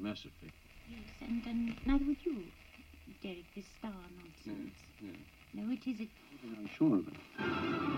mercifully. Yes, and neither would you, Derek, this star nonsense. No. No, it isn't. I'm sure of it.